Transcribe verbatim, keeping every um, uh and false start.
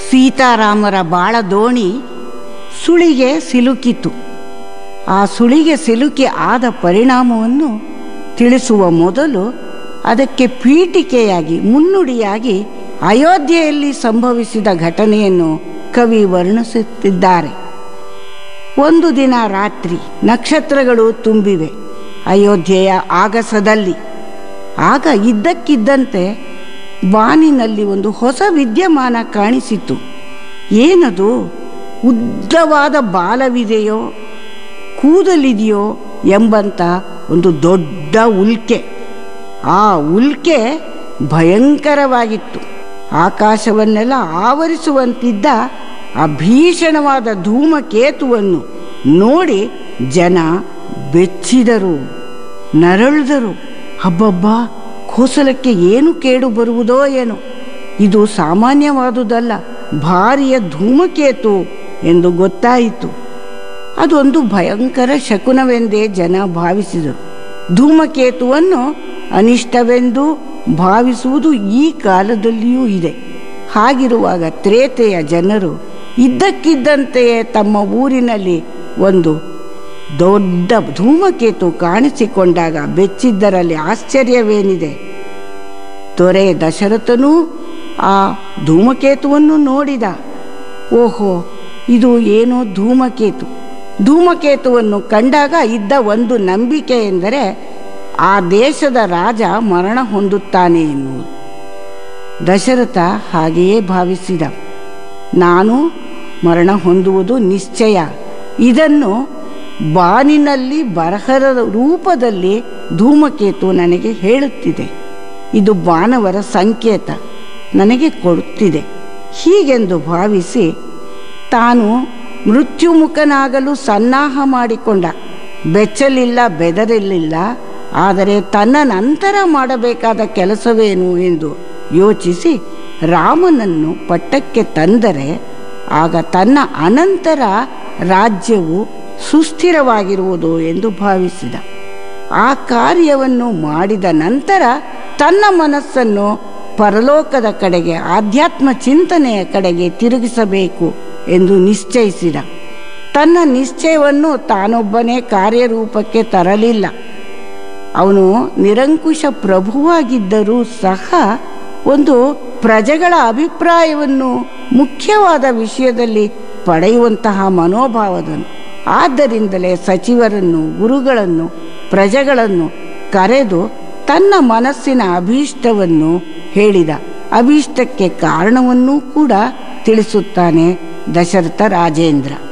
ಸೀತಾರಾಮರ ಬಾಳ ದೋಣಿ ಸುಳಿಗೆ ಸಿಲುಕಿತು. ಆ ಸುಳಿಗೆ ಸಿಲುಕಿ ಆದ ಪರಿಣಾಮವನ್ನು ತಿಳಿಸುವ ಮೊದಲು ಅದಕ್ಕೆ ಪೀಠಿಕೆಯಾಗಿ ಮುನ್ನುಡಿಯಾಗಿ ಅಯೋಧ್ಯೆಯಲ್ಲಿ ಸಂಭವಿಸಿದ ಘಟನೆಯನ್ನು ಕವಿ ವರ್ಣಿಸುತ್ತಿದ್ದಾರೆ. ಒಂದು ದಿನ ರಾತ್ರಿ ನಕ್ಷತ್ರಗಳು ತುಂಬಿವೆ ಅಯೋಧ್ಯೆಯ ಆಗಸದಲ್ಲಿ. ಆಗ ಇದ್ದಕ್ಕಿದ್ದಂತೆ ಬಾನಿನಲ್ಲಿ ಒಂದು ಹೊಸ ವಿದ್ಯಮಾನ ಕಾಣಿಸಿತು. ಏನದು? ಉದ್ದವಾದ ಬಾಲವಿದೆಯೋ ಕೂದಲಿದೆಯೋ ಎಂಬಂಥ ಒಂದು ದೊಡ್ಡ ಉಲ್ಕೆ. ಆ ಉಲ್ಕೆ ಭಯಂಕರವಾಗಿತ್ತು. ಆಕಾಶವನ್ನೆಲ್ಲ ಆವರಿಸುವಂತಿದ್ದ ಆ ಭೀಷಣವಾದ ಧೂಮಕೇತುವನ್ನು ನೋಡಿ ಜನ ಬೆಚ್ಚಿದರು, ನರಳಿದರು. ಹಬ್ಬಬ್ಬ, ಕೋಸಲಕ್ಕೆ ಏನು ಕೇಡು ಬರುವುದೋ ಏನೋ, ಇದು ಸಾಮಾನ್ಯವಾದುದಲ್ಲ, ಭಾರಿಯ ಧೂಮಕೇತು ಎಂದು ಗೊತ್ತಾಯಿತು. ಅದೊಂದು ಭಯಂಕರ ಶಕುನವೆಂದೇ ಜನ ಭಾವಿಸಿದರು. ಧೂಮಕೇತುವನ್ನು ಅನಿಷ್ಟವೆಂದು ಭಾವಿಸುವುದು ಈ ಕಾಲದಲ್ಲಿಯೂ ಇದೆ. ಹಾಗಿರುವಾಗ ತ್ರೇತೆಯ ಜನರು ಇದ್ದಕ್ಕಿದ್ದಂತೆಯೇ ತಮ್ಮ ಊರಿನಲ್ಲಿ ಒಂದು ದೊಡ್ಡ ಧೂಮಕೇತು ಕಾಣಿಸಿಕೊಂಡಾಗ ಬೆಚ್ಚಿದ್ದರಲ್ಲಿ ಆಶ್ಚರ್ಯವೇನಿದೆ? ದೊರೆ ದಶರಥನೂ ಆ ಧೂಮಕೇತುವನ್ನು ನೋಡಿದ. ಓಹೋ, ಇದು ಏನೋ ಧೂಮಕೇತು. ಧೂಮಕೇತುವನ್ನು ಕಂಡಾಗ ಇದ್ದ ಒಂದು ನಂಬಿಕೆ ಎಂದರೆ ಆ ದೇಶದ ರಾಜ ಮರಣ ಹೊಂದುತ್ತಾನೆ ಎನ್ನುವುದು. ದಶರಥ ಹಾಗೆಯೇ ಭಾವಿಸಿದ. ನಾನು ಮರಣ ಹೊಂದುವುದು ನಿಶ್ಚಯ. ಇದನ್ನು ಬಾನಿನಲ್ಲಿ ಬರಹದ ರೂಪದಲ್ಲಿ ಧೂಮಕೇತು ನನಗೆ ಹೇಳುತ್ತಿದೆ. ಇದು ಬಾನವರ ಸಂಕೇತ ನನಗೆ ಕೊಡುತ್ತಿದೆ. ಹೀಗೆಂದು ಭಾವಿಸಿ ತಾನು ಮೃತ್ಯುಮುಖನಾಗಲು ಸನ್ನಾಹ ಮಾಡಿಕೊಂಡ. ಬೆಚ್ಚಲಿಲ್ಲ, ಬೆದರಿಲ್ಲ. ಆದರೆ ತನ್ನ ನಂತರ ಮಾಡಬೇಕಾದ ಕೆಲಸವೇನು ಎಂದು ಯೋಚಿಸಿ ರಾಮನನ್ನು ಪಟ್ಟಕ್ಕೆ ತಂದರೆ ಆಗ ತನ್ನ ಅನಂತರ ರಾಜ್ಯವು ಸುಸ್ಥಿರವಾಗಿರುವುದು ಎಂದು ಭಾವಿಸಿದ. ಆ ಕಾರ್ಯವನ್ನು ಮಾಡಿದ ನಂತರ ತನ್ನ ಮನಸ್ಸನ್ನು ಪರಲೋಕದ ಕಡೆಗೆ, ಆಧ್ಯಾತ್ಮ ಚಿಂತನೆಯ ಕಡೆಗೆ ತಿರುಗಿಸಬೇಕು ಎಂದು ನಿಶ್ಚಯಿಸಿದ. ತನ್ನ ನಿಶ್ಚಯವನ್ನು ತಾನೊಬ್ಬನೇ ಕಾರ್ಯರೂಪಕ್ಕೆ ತರಲಿಲ್ಲ. ಅವನು ನಿರಂಕುಶ ಪ್ರಭುವಾಗಿದ್ದರೂ ಸಹ ಒಂದು ಪ್ರಜೆಗಳ ಅಭಿಪ್ರಾಯವನ್ನು ಮುಖ್ಯವಾದ ವಿಷಯದಲ್ಲಿ ಪಡೆಯುವಂತಹ ಮನೋಭಾವದನು. ಆದ್ದರಿಂದಲೇ ಸಚಿವರನ್ನು, ಗುರುಗಳನ್ನು, ಪ್ರಜೆಗಳನ್ನು ಕರೆದು ತನ್ನ ಮನಸ್ಸಿನ ಅಭೀಷ್ಟವನ್ನು ಹೇಳಿದ. ಅಭೀಷ್ಟಕ್ಕೆ ಕಾರಣವನ್ನೂ ಕೂಡ ತಿಳಿಸುತ್ತಾನೆ ದಶರಥ ರಾಜೇಂದ್ರ.